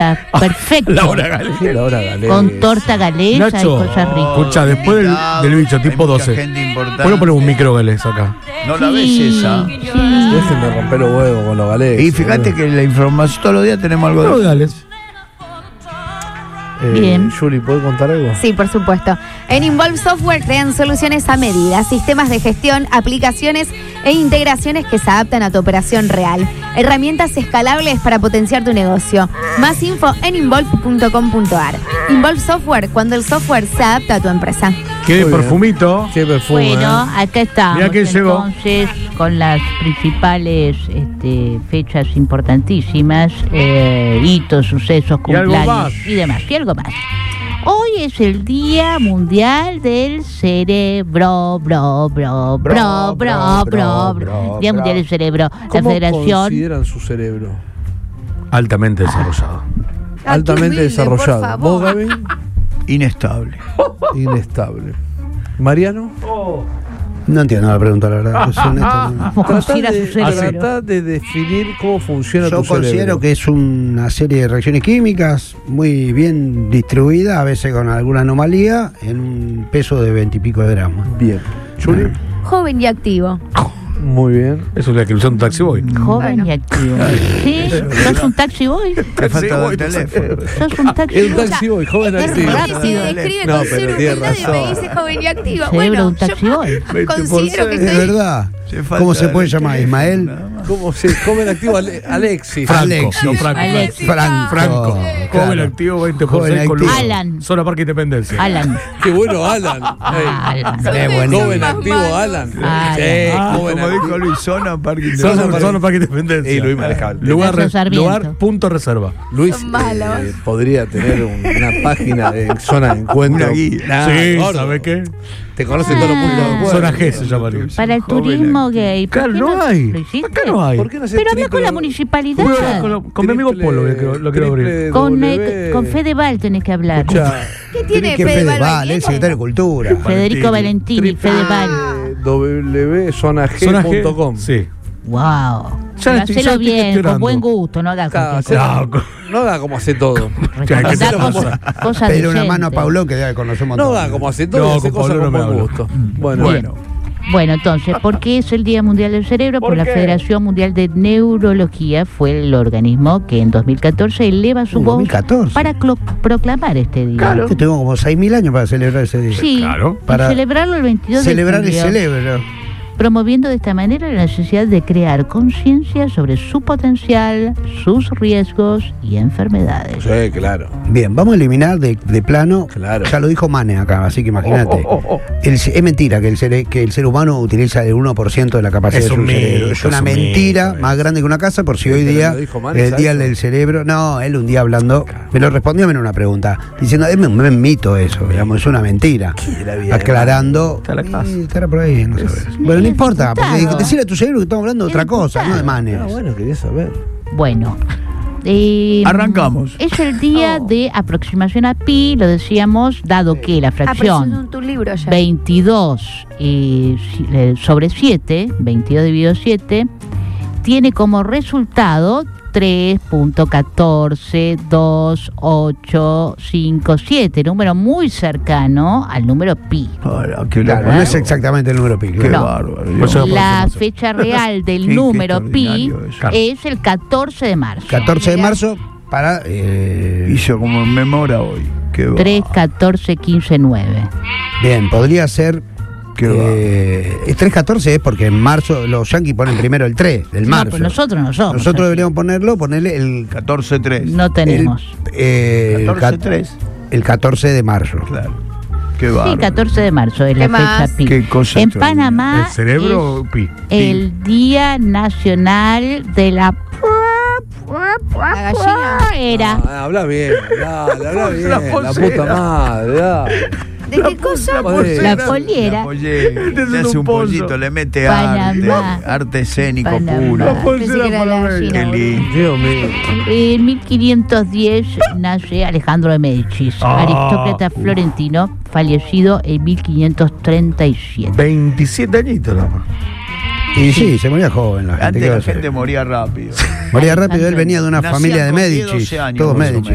galesa, perfecto. La hora galesa. La hora galesa. Con torta galesa Nacho, y cosas ricas. escucha, después del bicho tipo 12. ¿Puedo poner un micro galesa acá? ¿No la ves esa? Dejen de romper los huevos con los galeses. Y fíjate que la información todos los días tenemos algo No, de... dale. Bien. Yuri, ¿puedes contar algo? Sí, por supuesto. En Involve Software crean soluciones a medida, sistemas de gestión, aplicaciones e integraciones que se adaptan a tu operación real. Herramientas escalables para potenciar tu negocio. Más info en involve.com.ar. Involve Software, cuando el software se adapta a tu empresa. Qué Muy bien. perfumito. Qué perfume. Bueno, acá estamos. Mirá quién llegó. Entonces, con las principales fechas importantísimas, hitos, sucesos, Y algo cumpleaños más. y demás. Y algo más. Hoy es el Día Mundial del Cerebro. Día Mundial del Cerebro. La ¿Cómo Federación. consideran su cerebro? Altamente desarrollado. Altamente desarrollado. ¿Vos, Gaby? Inestable. Inestable. ¿Mariano? No entiendo la pregunta, la verdad. Soy honesto, no. ¿Cómo considera su cerebro? Tratá de definir cómo funciona Yo tu cerebro. considero que es una serie de reacciones químicas muy bien distribuida, a veces con alguna anomalía, en un peso de 20 y pico de gramos. Bien. Yuri. Joven y activo. Muy bien. Eso es la descripción de un taxi boy. Joven y activo. ¿Sí? ¿Sos un taxi boy? Te falta el teléfono. ¿Sos un taxi Es un boy? taxi boy, joven Es activo. rápido. Si describe No, con pero cero tiene humildad y me razón. dice joven y activo. Cerebro de un Bueno, taxi yo boy. considero que Es estoy... verdad. Se falta ¿Cómo se puede el llamar? teléfono, ¿Ismael? nada más. ¿Cómo se joven activo Alexis? Franco. No, Franco. Alexis. Franco. Claro. Joven activo 20 por Joven 6 con activo. luz. Alan. Zona Parque Independencia. Alan. Qué bueno, Alan. Alan. Qué bueno. Joven activo, Alan. Alan. Sí, joven Como dijo activo. Luis, zona Parque Zona Parque Independencia. Y Luis manejable. Ignacio Sarmiento. Lugar punto reserva. Luis Son malos. podría tener una página de zona de encuentro. Una guía. Nah, Sí, gordo. ¿sabe qué? Te conocen todos los puntos de encuentro. Zona G se llamaría. Para el turismo gay. ¿por Claro, qué no hay. ¿Lo hiciste? Acá no hay. ¿Por qué no hacer Pero habla con la triple- municipalidad. Voy a hablar con mi amigo Polo, lo quiero abrir. Con Fedeval tenés que hablar. Escucha, ¿Qué tiene ¿Qué Fedeval? Fedeval? El secretario de Cultura. Federico Valentini, Fedeval. www.zonag.com. Sí. Wow. Ya Pero estoy hacelo bien, gestionando. con buen gusto, no hagas cualquier cosa. No da como hace todo. Recomendá ¿qué cosas, cosas Pedir una decentes. mano a Paulón, que debe conocer un montón. No da como hace todo, No, hace con cosas Pablo con no me buen hablo. gusto. Bueno, Bien. Bueno, entonces, ¿por qué es el Día Mundial del Cerebro? Por la Federación Mundial de Neurología fue el organismo que en 2014 eleva su voz 2014. para proclamar este día. Claro. Que tuvimos como 6.000 años para celebrar ese día. Sí, Claro. y Para celebrarlo el 22 celebrar de el julio, cerebro. promoviendo de esta manera la necesidad de crear conciencia sobre su potencial, sus riesgos y enfermedades. sí, claro. Bien, vamos a eliminar de plano. Claro. Ya lo dijo Mane acá, así que imagínate. Es mentira que el ser humano utiliza el 1% de la capacidad Es de su un cerebro. mito, Es una es un mentira mito, más grande que una casa, por si hoy Pero día, lo dijo Mane, el ¿sabes día eso? del cerebro. No, él un día hablando, me lo respondió en una pregunta, diciendo, es un mito eso, digamos, es una mentira. Aclarando. Está la casa. Estará por ahí, no sabes. Bueno, no importa, porque decirle a tu cerebro que estamos hablando de otra cosa, no de Manes. Ah, bueno, quería saber. Bueno. Arrancamos. Es el día de aproximación a pi, lo decíamos, dado que la fracción tu libro ya. 22 sobre 7, 22 dividido 7, tiene como resultado 3.1428557, número muy cercano al número pi. Ahora, qué Claro, loco. no es exactamente el número pi. Qué No. bárbaro. Por eso- La fecha real del Qué número pi extraordinario eso. es el 14 de marzo. 14 de marzo para... Hizo como en memoria hoy. Qué 3, 14, 15, 9. Bien, podría ser... Qué 3-14 es porque en marzo los yanquis ponen primero el 3 del No, marzo. pues nosotros no somos. Nosotros deberíamos ponerle el 14-3. No tenemos. 14-3. El 14 de marzo. Claro. Qué Sí, bárbaro. 14 de marzo es la ¿Qué más? fecha pi. Qué cosa En extraordinaria. Panamá ¿El cerebro es pi? el Día Nacional de la gallina. era. Habla bien, habla bien. La La pulsera. puta madre, ¿De qué cosa? La poliera. La pollera. Este es Le hace un un pozo. pollito, le mete Panamá. arte escénico Panamá. puro. Pensé que era la gallina. Qué lindo. Dios mío. En 1510 nace Alejandro de Médicis, aristócrata florentino, fallecido en 1537. 27 añitos nada más. Y sí, se moría joven la gente. Antes ¿qué va a la hacer? gente moría rápido. Moría rápido, él venía de una Nacían familia de con 10, Medici, 12 años, todos más o Medici.